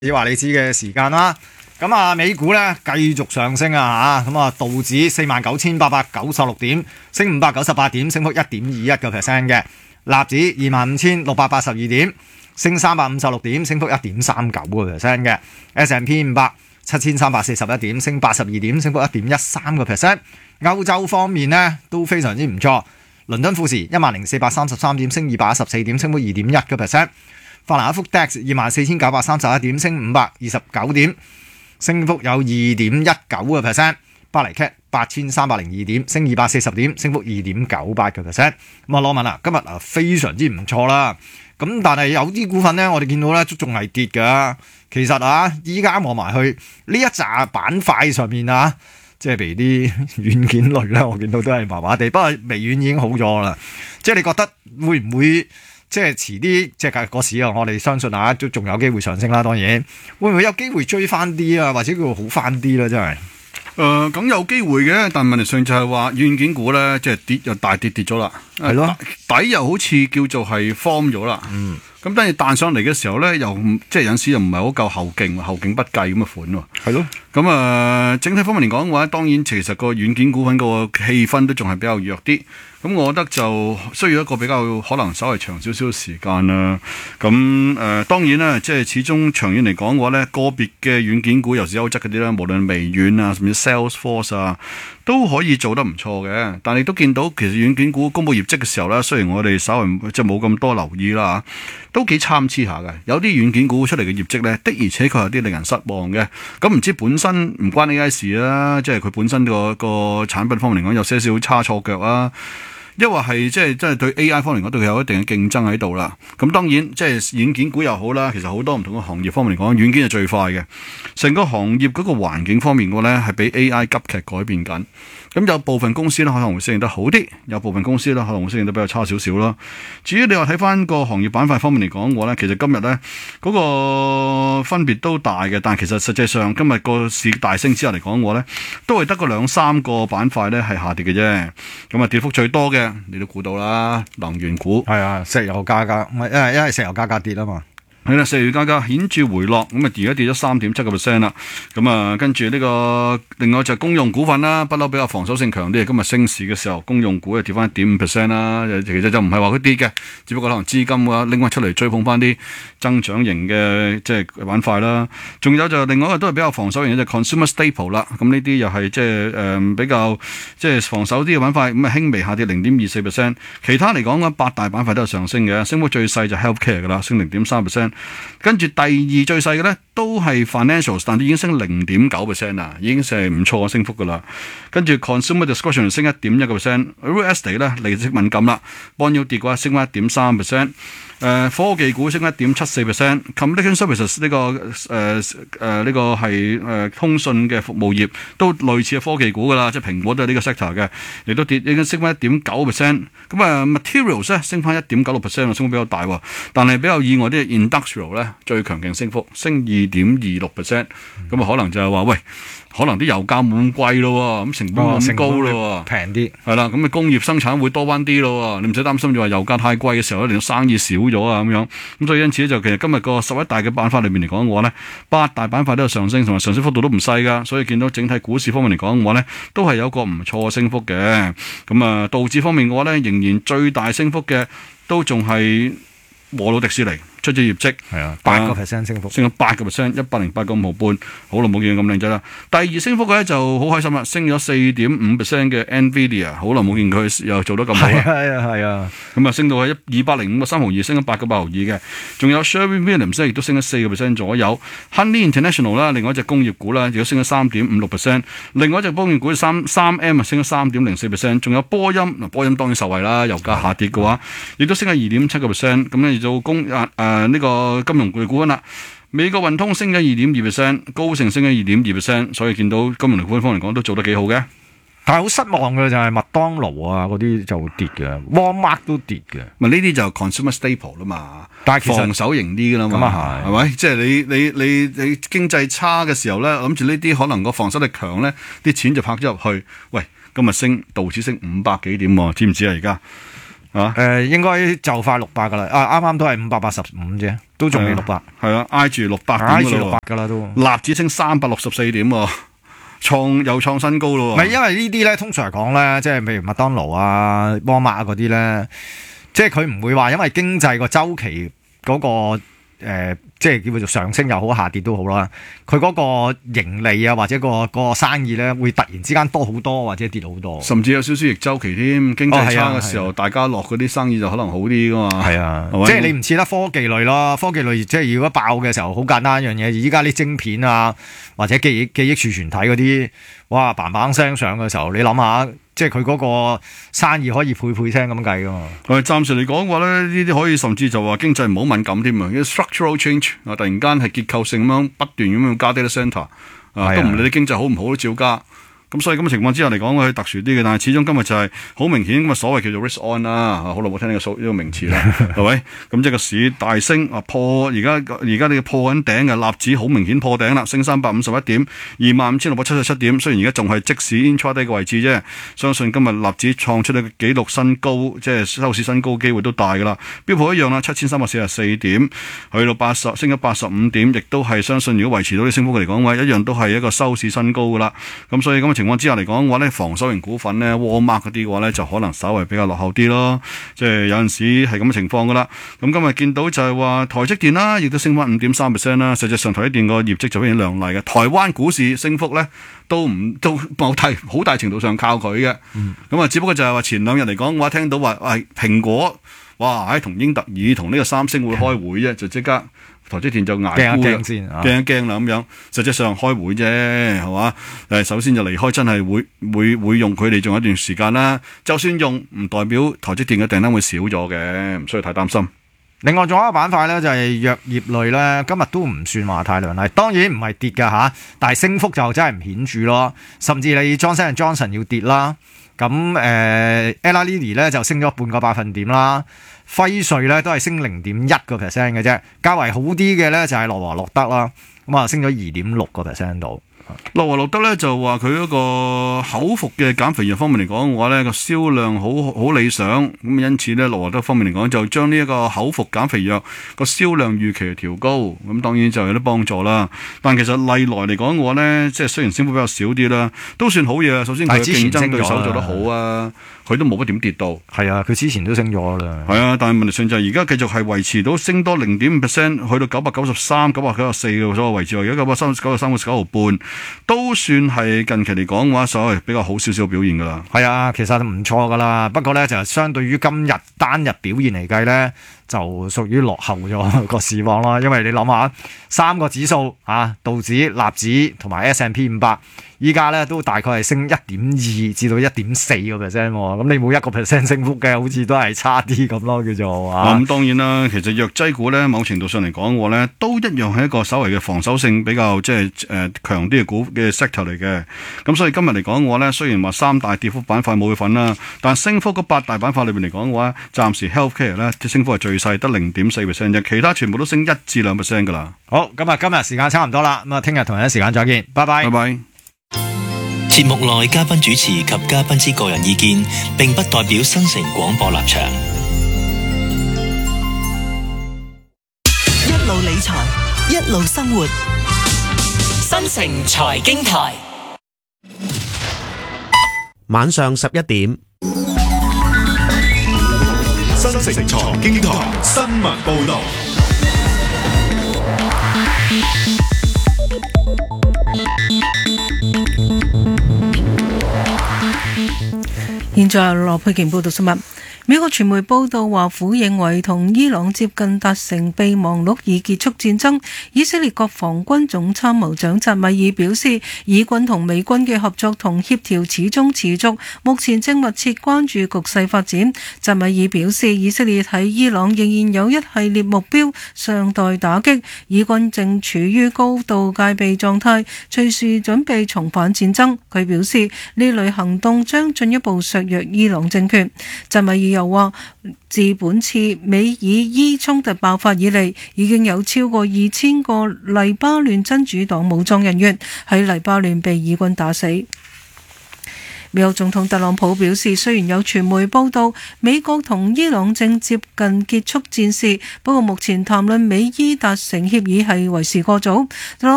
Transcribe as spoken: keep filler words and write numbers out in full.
以話你知嘅時間啦，咁啊美股咧繼續上升啊嚇，咁啊道指四萬九千八百九十六點，升五百九十八點，升幅一點二一個 percent 嘅；納指二萬五千六百八十二點，升三百五十六點，升幅一點三九個 percent 嘅；S and P 五百七千三百四十一點，升八十二點，升幅一點一三個 percent。歐洲方面呢都非常之唔錯，倫敦富時一萬零四百三十三點，升二百一十四點，升幅二點一個 percent。法蘭克福 D A X 二萬四千九百三十一點，升五百二十九點，升幅有二點一九個 percent。巴黎 C A T 八千三百零二點，升二百四十點，升幅二點九八個 percent。咁啊，羅文啊，今日啊非常之唔錯啦。咁但係有啲股份呢，我哋見到呢都仲係跌㗎。其實啊，依家望埋去呢一紮板塊上面啊，即係譬如啲軟件類咧，我見到都係麻麻地。不過微軟已經好咗啦。即係你覺得會唔會？即係遲啲，即係個市啊！我哋相信啊，都仲有機會上升啦。當然，會唔會有機會追翻啲啊？或者佢會好翻啲咧？真係， 誒咁有機會嘅，但問題上就係話軟件股咧，即係跌又大跌跌咗啦， 係咯， 底又好似叫做係 form 咗啦。嗯，咁當然彈上嚟嘅時候咧，又即係有時又唔係好夠後勁，後勁不繼咁嘅款喎。 係咯， 咁啊、呃，整體方面嚟講嘅話，當然其實個軟件股份個氣氛都仲係比較弱啲。咁我覺得就需要一個比較可能稍微長少少嘅時間啦。咁誒、呃、當然啦，即係始終長遠嚟講嘅話咧，個別嘅軟件股尤其是優質嗰啲咧，無論微軟啊，甚至 Salesforce 啊，都可以做得唔錯嘅。但係都見到其實軟件股公佈業績嘅時候咧，雖然我哋稍微即係冇咁多留意啦，都幾參差下嘅。有啲軟件股出嚟嘅業績咧，的而且確有啲令人失望嘅。咁唔知本身唔關 A I 事啦，即係佢本身個個產品方面嚟講有些少差錯腳啊。抑或係即係即係對 A I 方面嚟講，對佢有一定嘅競爭喺度啦。咁當然即係軟件股又好啦，其實好多唔同嘅行業方面嚟講，軟件係最快嘅。成個行業嗰個環境方面嘅咧，係俾 A I 急劇改變緊。咁有部分公司咧可能會適應得好啲，有部分公司咧可能會適應得比較差少少啦。至於你話睇翻個行業板塊方面嚟講嘅話咧，其實今日咧嗰個分別都大嘅，但係其實實際上今日個市大升之下嚟講嘅話咧，都係得個兩三個板塊咧係下跌嘅啫。咁啊，跌幅最多嘅你都估到啦，能源股係啊，石油價格唔係因為因為石油價格跌啊嘛。 係啦，石油價格顯著回落，咁啊而家跌咗三點七個 percent 啦。咁啊，跟住呢個另外就係公用股份啦，不嬲比較防守性強啲。今日升市嘅時候，公用股又跌翻一點五 percent 啦。其實就唔係話佢跌嘅，只不過可能資金啊拎翻出嚟追捧翻啲增長型嘅即係板塊啦。仲有就另外一個都係比較防守型嘅就係 consumer staple 啦。咁呢啲又係即係誒比較即係防守啲嘅板塊，咁啊輕微下跌零點二四 percent。其他嚟講嘅八大板塊都係上升嘅，升幅最細就 healthcare 噶啦，升零點三 percent。跟住第二最細嘅咧，都係 financials， 但係已經升零點九 percent 啦，已經係唔錯嘅升幅噶啦。跟住 consumer discretion 升一點一個 percent，real estate 咧利息敏感啦 bond yield 跌嘅話升翻一點三 percent。誒科技股升一點七四 percent，communication services 呢、這個誒誒呢個係誒、呃、通訊嘅服務業都類似嘅科技股噶啦，即係蘋果都係呢個 sector 嘅，亦都跌已經升翻一點九 percent。咁啊 materials 咧升翻一點九六 percent， 升幅比較大喎。但係比較意外啲 industrial 咧最強勁升幅，升二點二六 percent。咁啊可能就係話喂。可能啲油價冇咁貴咯，咁成本冇咁高咯， 平啲係啦。咁啊工業生產會多翻啲咯，你唔使擔心就話油價太貴嘅時候咧，令到生意少咗啊咁樣。咁所以因此咧就其實今日個十一大嘅板塊裏面嚟講嘅話咧，八大板塊都有上升，同埋上升幅度都唔細噶。所以見到整體股市方面嚟講嘅話咧，都係有個唔錯嘅升幅嘅。咁啊道指方面嘅話咧，仍然最大升幅嘅都仲係和路迪士尼。出咗業績， 係啊，八個 percent 升幅， 升咗八個 percent， 一百零八個五毫半，好耐冇見咁靚仔啦。第二升幅嘅咧就好開心啦，升咗四點五 percent 嘅 Nvidia， 好耐冇見佢又做得咁好啦。 係啊係啊， 咁啊升到係一二百零五個三毫二，升咗八個八毫二嘅。仲有 Sherwin Williams 亦都升咗四個 percent 左右。Honey International 啦，另外一隻工業股啦，亦都升咗三點五六 percent。另外一隻工業股三三 M 啊，升咗三點零四 percent。仲有波音嗱，波音當然受惠啦，油價下跌嘅話，亦都升咗二點七個 percent。咁咧就工啊誒呢個金融股嘅股份啦，美國運通升咗二點二 percent， 高盛升咗二點二 percent， 所以見到金融股方嚟講都做得幾好嘅。 但係好失望嘅就係麥當勞啊嗰啲就跌嘅 ，Walmart 都跌嘅。 咪呢啲就 consumer staple 啦嘛， 但係其實防守型啲噶啦嘛， 咁啊係， 係咪？即係你你你你經濟差嘅時候咧，諗住呢啲可能個防守力強咧，啲錢就拍咗入去。喂，今日升道指升五百幾點喎，知唔知啊？而家啊？ 誒應該就快六百噶啦，啊啱啱都係五百八十五啫，都仲未六百， 係啊，挨住六百挨住點㗎啦六百噶啦都。 喎，納指升三百六十四點喎，創又創新高咯喎。 唔係因為呢啲咧，通常嚟講咧，即係譬如麥當勞啊、沃爾瑪嗰啲咧，即係佢唔會話因為經濟個周期嗰、個。誒、即係叫做上升又好，下跌都好啦。佢嗰個盈利啊，或者、個、個生意咧，會突然之間多好多，或者跌好多。 甚至有少少逆周期添，經濟差嘅時候， 哦啊啊、 大家落嗰啲生意就可能好啲噶嘛。 係啊， 係咪即係你唔似得科技類咯，科技類即係如果爆嘅時候，好簡單一樣嘢。依家啲晶片啊，或者記憶記憶儲存體嗰啲，哇嘭嘭聲上嘅時候，你諗下。即係佢嗰個生意可以倍倍聲咁計噶嘛？ 誒，暫時嚟講嘅話咧，呢啲可以甚至就話經濟唔好敏感添啊！因為 structural change 啊，突然間係結構性咁樣不斷咁樣加 data centre 啊，都唔理你經濟好唔好都照加。咁所以咁嘅情況之下嚟講，佢特殊啲嘅，但係始終今日就係好明顯咁啊，所謂叫做 risk on 啦，好耐冇聽呢個數呢個名詞啦，係咪？咁即係個市大升啊，破而家而家你破緊頂嘅納指好明顯破頂啦，升三百五十一點，二萬五千六百七十七點。雖然而家仲係即市 intraday 嘅位置啫，相信今日納指創出呢個紀錄新高，即係收市新高機會都大噶啦。標普一樣啦，七千三百四十四點，去到八十升咗八十五點，亦都係相信如果維持到啲升幅嚟講嘅話，一樣都係一個收市新高噶啦。咁所以咁嘅情況之下嚟講嘅話咧，防守型股份咧，沃爾瑪嗰啲嘅話咧，就可能稍微比較落後啲咯。即係有陣時係咁嘅情況噶啦。咁今日見到就係話台積電啦，亦都升翻五點三 percent 啦。實際上台積電個業績就非常亮麗嘅。台灣股市升幅咧都唔都冇大好大程度上靠佢嘅。咁啊、嗯，只不過就係話前兩日嚟講嘅話，聽到話係蘋果哇喺同英特爾同呢個三星會開會啫，就即刻。台積電就捱沽啦，驚一驚啦咁樣。實際上開會啫，係嘛？誒，首先就離開，真係會會會用佢哋仲有一段時間啦。就算用，唔代表台積電嘅訂單會少咗嘅，唔需要太擔心。 另外仲有一個板塊咧，就係藥業類咧，今日都唔算話太亮麗。當然唔係跌㗎吓，但係升幅就真係唔顯著咯。甚至你 Johnson and Johnson 要跌啦，咁誒 Eli Lilly 咧就升咗半個百分點啦。輝瑞咧都係升零點一個 percent 嘅啫，較為好啲嘅咧就係諾華諾德啦，咁啊升咗二點六個 percent 度。 諾華諾德咧就話佢嗰個口服嘅減肥藥方面嚟講嘅話咧，個銷量好好理想，咁因此咧諾華德方面嚟講就將呢一個口服減肥藥個銷量預期調高，咁當然就有啲幫助啦。但其實歷來嚟講嘅話咧，即係雖然升幅比較少啲啦，都算好嘢。首先佢嘅競爭對手做得好啊。佢都冇乜點跌到， 係啊，佢之前都升咗啦。 係啊，但係問題上就係而家繼續係維持到升多零點五 percent，去到九百九十三、九百九十四嘅所謂位置。而家九百三十九個三個九毫半，都算係近期嚟講嘅話，所謂比較好少少表現㗎啦。 係啊，其實都唔錯㗎啦。不過咧，就相對於今日單日表現嚟計咧，就屬於落後咗個市況啦。因為你諗下，三個指數啊，道指、納指同埋 S and P 五百。依家咧都大概係升一點二至到一點四個 percent 喎，咁你冇一個 percent 升幅嘅，好似都係差啲咁咯，叫做啊。 咁、嗯、當然啦，其實藥劑股咧，某程度上嚟講嘅話咧，都一樣係一個稍微嘅防守性比較即係誒強啲嘅股嘅 sector 嚟嘅。咁所以今日嚟講嘅話咧，雖然話三大跌幅板塊冇佢份啦，但升幅嗰八大板塊裏邊嚟講嘅話，暫時 healthcare 咧啲升幅係最細，得零點四 percent 啫，其他全部都升一至兩 percent 㗎啦。 好，咁啊，今日時間差唔多啦，咁啊，聽日同一時間再見，拜拜。 拜拜。 節目內嘉賓主持及嘉賓之個人意見，並不代表新城廣播立場。 一路理財，一路生活。 新城財經台， 晚上十一點。 新城財經台新聞報道。 現在羅佩健報道新聞。美國傳媒報道華府認為同伊朗接近達成備忘錄以結束戰爭。以色列國防軍總參謀長扎米爾表示，以軍同美軍嘅合作同協調始終持續，目前正密切關注局勢發展。扎米爾表示，以色列喺伊朗仍然有一系列目標尚待打擊，以軍正處於高度戒備狀態，隨時準備重返戰爭。佢表示，呢類行動將進一步削弱伊朗政權。扎米爾又話，自本次美以伊衝突爆發以嚟，已經有超過二千個黎巴嫩真主黨武裝人員喺黎巴嫩被以軍打死。 美國總統特朗普表示，雖然有傳媒報道美國同伊朗正接近結束戰事，不過目前談論美伊達成協議係為時過早。